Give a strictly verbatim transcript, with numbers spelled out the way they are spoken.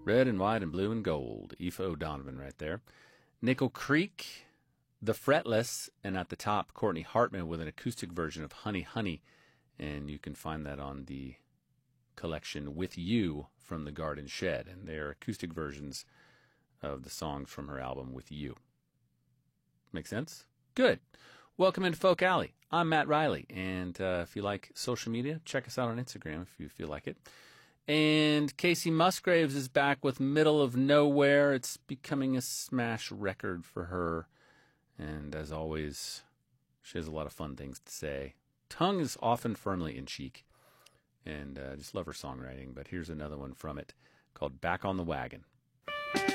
Red and white and blue and gold. Aoife O'Donovan right there. Nickel Creek, The Fretless, and at the top, Courtney Hartman with an acoustic version of Honey Honey. And you can find that on the collection With You from the Garden Shed. And they're acoustic versions of the songs from her album With You. Make sense? Good. Welcome into Folk Alley. I'm Matt Riley. And uh, if you like social media, check us out on Instagram if you feel like it. And Casey Musgraves is back with Middle of Nowhere. It's becoming a smash record for her. And as always, she has a lot of fun things to say. Tongue is often firmly in cheek. And uh, just love her songwriting. But here's another one from it called Back on the Wagon.